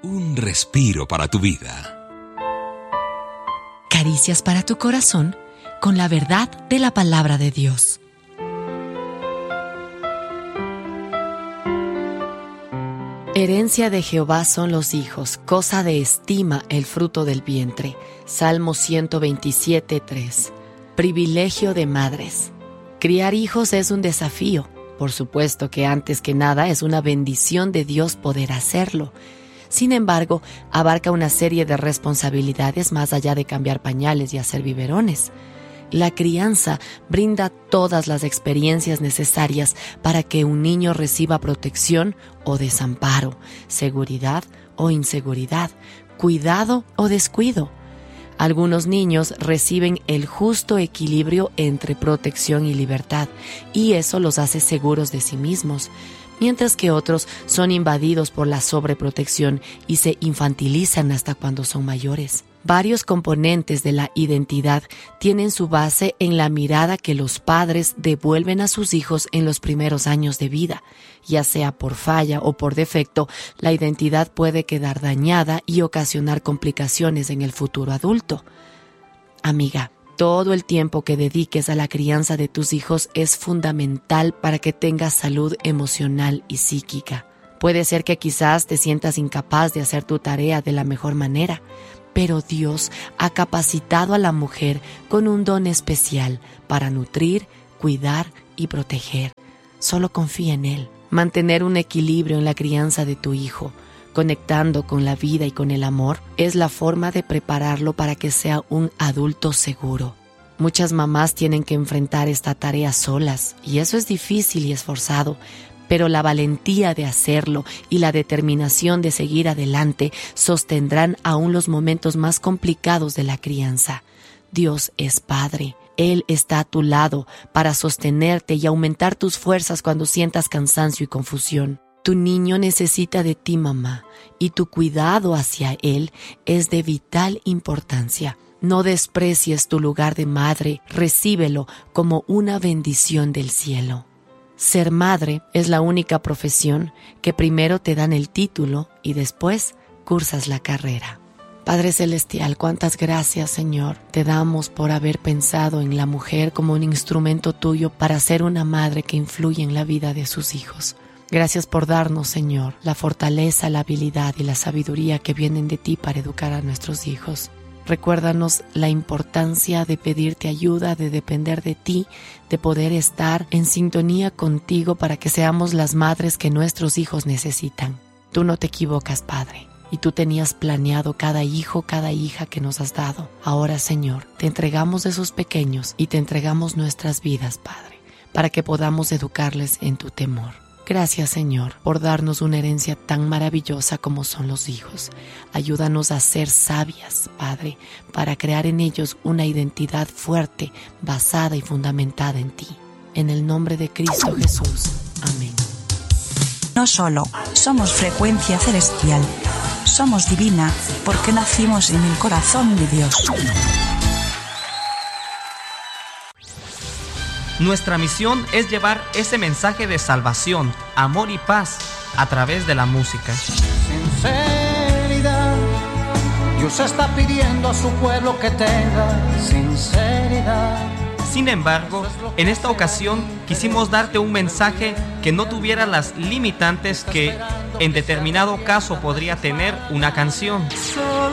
Un respiro para tu vida. Caricias para tu corazón con la verdad de la palabra de Dios. Herencia de Jehová son los hijos, cosa de estima el fruto del vientre. Salmo 127:3. Privilegio de madres. Criar hijos es un desafío. Por supuesto que antes que nada es una bendición de Dios poder hacerlo. Sin embargo, abarca una serie de responsabilidades más allá de cambiar pañales y hacer biberones. La crianza brinda todas las experiencias necesarias para que un niño reciba protección o desamparo, seguridad o inseguridad, cuidado o descuido. Algunos niños reciben el justo equilibrio entre protección y libertad, y eso los hace seguros de sí mismos, mientras que otros son invadidos por la sobreprotección y se infantilizan hasta cuando son mayores. Varios componentes de la identidad tienen su base en la mirada que los padres devuelven a sus hijos en los primeros años de vida. Ya sea por falla o por defecto, la identidad puede quedar dañada y ocasionar complicaciones en el futuro adulto. Amiga, todo el tiempo que dediques a la crianza de tus hijos es fundamental para que tengas salud emocional y psíquica. Puede ser que quizás te sientas incapaz de hacer tu tarea de la mejor manera, pero Dios ha capacitado a la mujer con un don especial para nutrir, cuidar y proteger. Solo confía en Él. Mantener un equilibrio en la crianza de tu hijo, conectando con la vida y con el amor, es la forma de prepararlo para que sea un adulto seguro. Muchas mamás tienen que enfrentar esta tarea solas, y eso es difícil y esforzado, pero la valentía de hacerlo y la determinación de seguir adelante sostendrán aún los momentos más complicados de la crianza. Dios es Padre. Él está a tu lado para sostenerte y aumentar tus fuerzas cuando sientas cansancio y confusión. Tu niño necesita de ti, mamá, y tu cuidado hacia él es de vital importancia. No desprecies tu lugar de madre, recíbelo como una bendición del cielo. Ser madre es la única profesión que primero te dan el título y después cursas la carrera. Padre Celestial, cuántas gracias, Señor, te damos por haber pensado en la mujer como un instrumento tuyo para ser una madre que influye en la vida de sus hijos. Gracias por darnos, Señor, la fortaleza, la habilidad y la sabiduría que vienen de ti para educar a nuestros hijos. Recuérdanos la importancia de pedirte ayuda, de depender de ti, de poder estar en sintonía contigo para que seamos las madres que nuestros hijos necesitan. Tú no te equivocas, Padre, y tú tenías planeado cada hijo, cada hija que nos has dado. Ahora, Señor, te entregamos esos pequeños y te entregamos nuestras vidas, Padre, para que podamos educarles en tu temor. Gracias, Señor, por darnos una herencia tan maravillosa como son los hijos. Ayúdanos a ser sabias, Padre, para crear en ellos una identidad fuerte, basada y fundamentada en ti. En el nombre de Cristo Jesús. Amén. No solo somos frecuencia celestial, somos divina porque nacimos en el corazón de Dios. Nuestra misión es llevar ese mensaje de salvación, amor y paz a través de la música. Sinceridad, Dios está pidiendo a su pueblo que tenga sinceridad. Sin embargo, en esta ocasión quisimos darte un mensaje que no tuviera las limitantes que en determinado caso podría tener una canción.